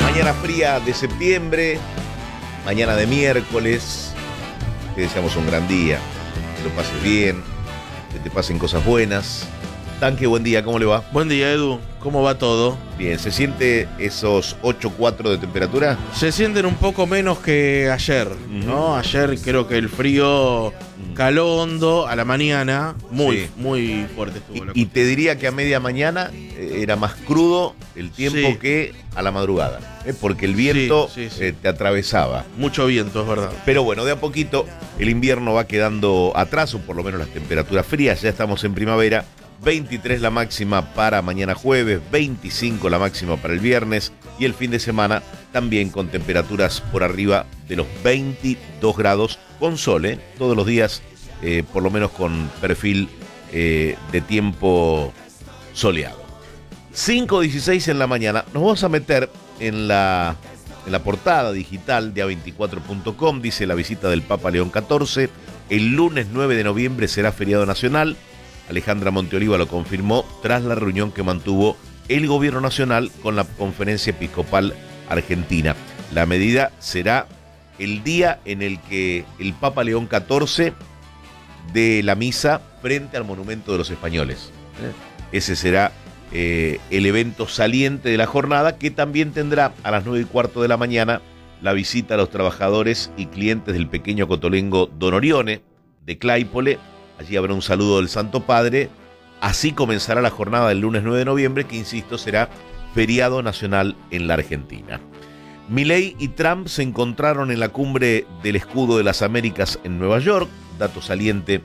Mañana fría de septiembre, mañana de miércoles. Te deseamos un gran día, que lo pases bien, que te pasen cosas buenas. Tanque, buen día, ¿cómo le va? Buen día, Edu. ¿Cómo va todo? Bien, ¿se siente esos 8,4 de temperatura? Se sienten un poco menos que ayer, ¿no? Ayer creo que el frío caló hondo a la mañana, muy fuerte estuvo la Y cosa. te diría que a media mañana era más crudo el tiempo Sí. que a la madrugada, porque el viento Sí. te atravesaba. Mucho viento, es verdad. Pero bueno, de a poquito el invierno va quedando atrás, o por lo menos las temperaturas frías. Ya estamos en primavera. 23 la máxima para mañana jueves, 25 la máxima para el viernes y el fin de semana también con temperaturas por arriba de los 22 grados con sol, todos los días, por lo menos con perfil de tiempo soleado. 5:16 en la mañana. Nos vamos a meter en la portada digital de A24.com. Dice: la visita del Papa León XIV. El lunes 9 de noviembre será feriado nacional. Alejandra Monteoliva lo confirmó tras la reunión que mantuvo el gobierno nacional con la Conferencia Episcopal Argentina. La medida será el día en el que el Papa León XIV dé la misa frente al Monumento de los Españoles. Ese será el evento saliente de la jornada, que también tendrá a las 9:15 de la mañana la visita a los trabajadores y clientes del pequeño cotolengo Don Orione de Claypole. Allí habrá un saludo del Santo Padre. Así comenzará la jornada del lunes 9 de noviembre, que, insisto, será feriado nacional en la Argentina. Milei y Trump se encontraron en la cumbre del Escudo de las Américas en Nueva York. Dato saliente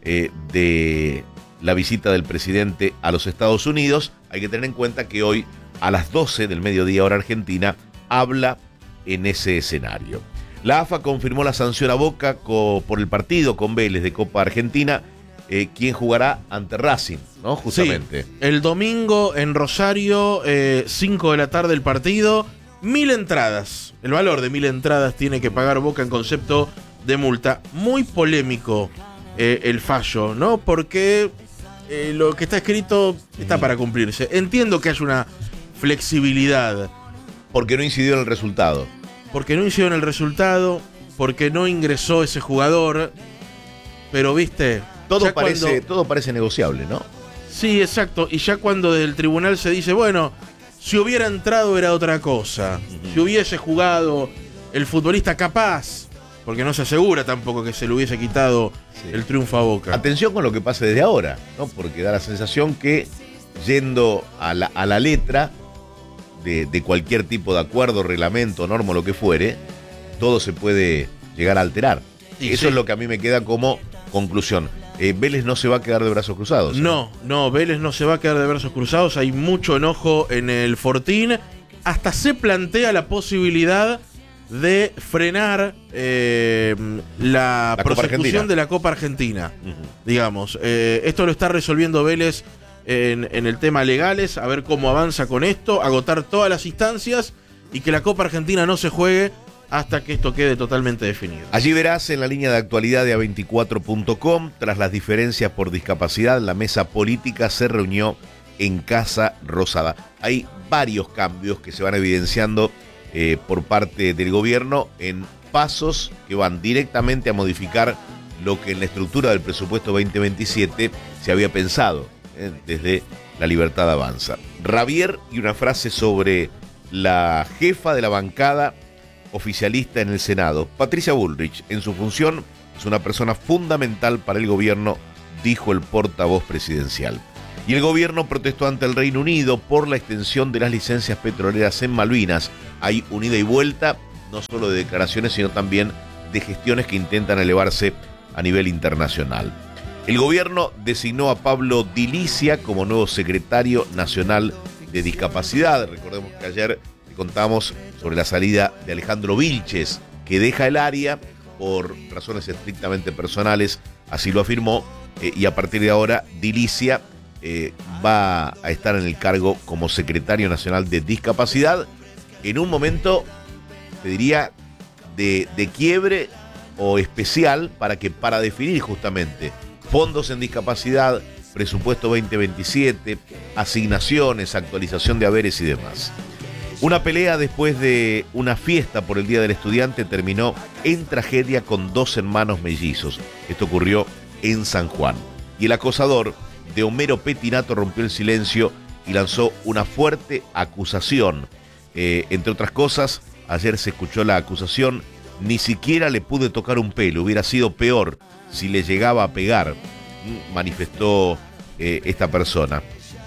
de la visita del presidente a los Estados Unidos. Hay que tener en cuenta que hoy, a las 12 del mediodía hora argentina, habla en ese escenario. La AFA confirmó la sanción a Boca por el partido con Vélez de Copa Argentina, quien jugará ante Racing, ¿no? Justamente. Sí, el domingo en Rosario, 5 de la tarde el partido, 1.000 entradas. El valor de 1.000 entradas tiene que pagar Boca en concepto de multa. Muy polémico el fallo, ¿no? Porque lo que está escrito está para cumplirse. Entiendo que haya una flexibilidad. Porque no incidió en el resultado. Porque no hicieron el resultado, porque no ingresó ese jugador, pero viste... Todo parece negociable, ¿no? Sí, exacto, y ya cuando del tribunal se dice, bueno, si hubiera entrado era otra cosa, si hubiese jugado el futbolista capaz, porque no se asegura tampoco que se le hubiese quitado el triunfo a Boca. Atención con lo que pase desde ahora, ¿no? Porque da la sensación que, yendo a la letra de cualquier tipo de acuerdo, reglamento, norma o lo que fuere, todo se puede llegar a alterar. Y eso sí. es lo que a mí me queda como conclusión. Vélez no se va a quedar de brazos cruzados. No, Vélez no se va a quedar de brazos cruzados, hay mucho enojo en el Fortín, hasta se plantea la posibilidad de frenar la prosecución de la Copa Argentina, digamos. Esto lo está resolviendo Vélez en el tema legales, a ver cómo avanza con esto, agotar todas las instancias y que la Copa Argentina no se juegue hasta que esto quede totalmente definido. Allí verás en la línea de actualidad de A24.com, tras las diferencias por discapacidad, la mesa política se reunió en Casa Rosada. Hay varios cambios que se van evidenciando por parte del gobierno en pasos que van directamente a modificar lo que en la estructura del presupuesto 2027 se había pensado desde La Libertad Avanza. Ravier, y una frase sobre la jefa de la bancada oficialista en el Senado. Patricia Bullrich, en su función, es una persona fundamental para el gobierno, dijo el portavoz presidencial. Y el gobierno protestó ante el Reino Unido por la extensión de las licencias petroleras en Malvinas. Hay un ida y vuelta, no solo de declaraciones, sino también de gestiones que intentan elevarse a nivel internacional. El gobierno designó a Pablo Dilicia como nuevo secretario nacional de discapacidad. Recordemos que ayer contamos sobre la salida de Alejandro Vilches, que deja el área por razones estrictamente personales, así lo afirmó, y a partir de ahora Dilicia va a estar en el cargo como secretario nacional de discapacidad en un momento, te diría, de quiebre o especial para definir justamente fondos en discapacidad, presupuesto 2027, asignaciones, actualización de haberes y demás. Una pelea después de una fiesta por el Día del Estudiante terminó en tragedia con 2 hermanos mellizos. Esto ocurrió en San Juan. Y el acosador de Homero Petinato rompió el silencio y lanzó una fuerte acusación. Entre otras cosas, ayer se escuchó la acusación: ni siquiera le pude tocar un pelo, hubiera sido peor si le llegaba a pegar, manifestó esta persona.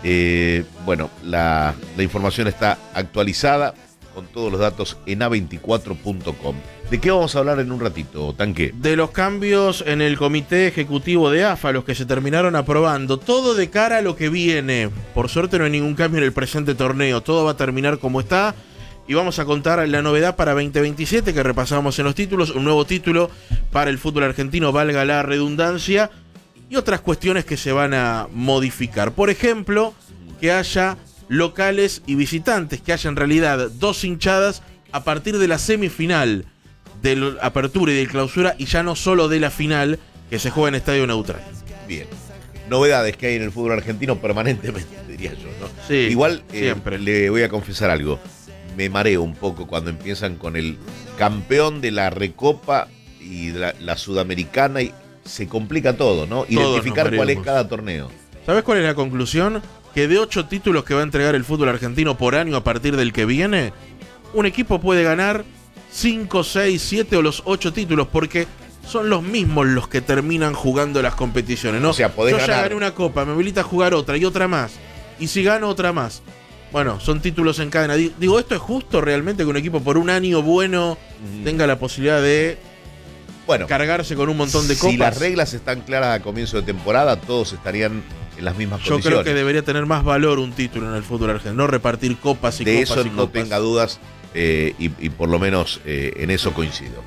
Bueno, la información está actualizada con todos los datos en a24.com. ¿De qué vamos a hablar en un ratito, Tanque? De los cambios en el comité ejecutivo de AFA, los que se terminaron aprobando. Todo de cara a lo que viene. Por suerte no hay ningún cambio en el presente torneo. Todo va a terminar como está. Y vamos a contar la novedad para 2027 que repasamos en los títulos. Un nuevo título para el fútbol argentino, valga la redundancia. Y otras cuestiones que se van a modificar. Por ejemplo, que haya locales y visitantes. Que haya en realidad 2 hinchadas a partir de la semifinal de la apertura y de clausura. Y ya no solo de la final, que se juega en estadio neutral. Bien. Novedades que hay en el fútbol argentino permanentemente, diría yo, ¿no? Sí, igual siempre. Le voy a confesar algo. Me mareo un poco cuando empiezan con el campeón de la Recopa y la Sudamericana y se complica todo, ¿no? Identificar cuál es cada torneo. ¿Sabes cuál es la conclusión? Que de 8 títulos que va a entregar el fútbol argentino por año a partir del que viene, un equipo puede ganar 5, 6, 7 o los 8 títulos, porque son los mismos los que terminan jugando las competiciones, ¿no? O sea, podés ganar. Ya gané una copa, me habilita a jugar otra y otra más. Y si gano otra más. Bueno, son títulos en cadena. Digo, ¿esto es justo realmente que un equipo por un año bueno tenga la posibilidad de cargarse con un montón de copas? Si las reglas están claras a comienzo de temporada, todos estarían en las mismas condiciones. Yo creo que debería tener más valor un título en el fútbol argentino, no repartir copas y de copas y eso copas. no tenga dudas, y por lo menos en eso coincido.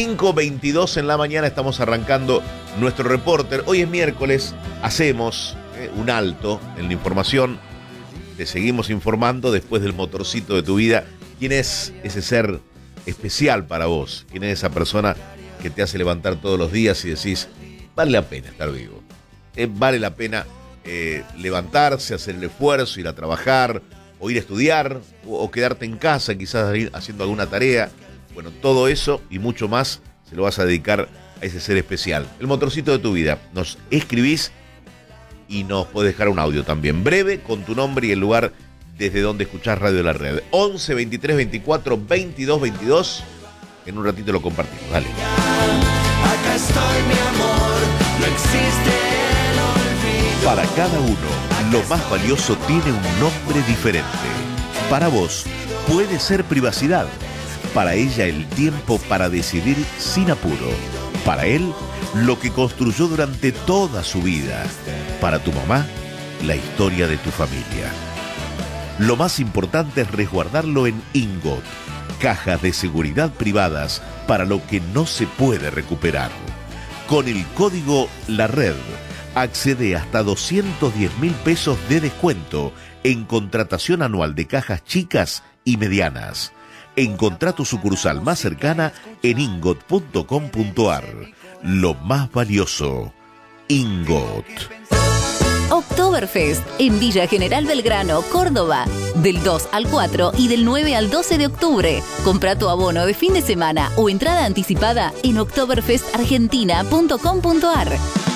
5:22 en la mañana, estamos arrancando nuestro reporter. Hoy es miércoles, hacemos un alto en la información. Te seguimos informando después del motorcito de tu vida. ¿Quién es ese ser especial para vos? ¿Quién es esa persona que te hace levantar todos los días y decís, vale la pena estar vivo? Vale la pena levantarse, hacer el esfuerzo, ir a trabajar, o ir a estudiar, o quedarte en casa, quizás ir haciendo alguna tarea. Bueno, todo eso y mucho más se lo vas a dedicar a ese ser especial. El motorcito de tu vida. Nos escribís y nos podés dejar un audio también breve con tu nombre y el lugar desde donde escuchás Radio La Red. 11 23 24 22 22. En un ratito lo compartimos. Dale. Acá estoy, mi amor, no existe el olvido. Para cada uno, lo más valioso tiene un nombre diferente. Para vos, puede ser privacidad. Para ella, el tiempo para decidir sin apuro. Para él, lo que construyó durante toda su vida. Para tu mamá, la historia de tu familia. Lo más importante es resguardarlo en Ingot, cajas de seguridad privadas para lo que no se puede recuperar. Con el código La Red, accede hasta 210.000 pesos de descuento en contratación anual de cajas chicas y medianas. Encontrá tu sucursal más cercana en ingot.com.ar. Lo más valioso, Ingot. Oktoberfest en Villa General Belgrano, Córdoba. Del 2 al 4 y del 9 al 12 de octubre. Compra tu abono de fin de semana o entrada anticipada en oktoberfestargentina.com.ar.